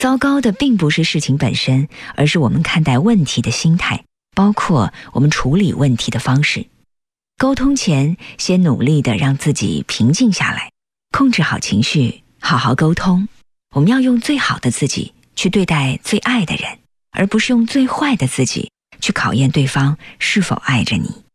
糟糕的并不是事情本身，而是我们看待问题的心态，包括我们处理问题的方式。沟通前，先努力地让自己平静下来，控制好情绪，好好沟通。我们要用最好的自己去对待最爱的人，而不是用最坏的自己去考验对方是否爱着你。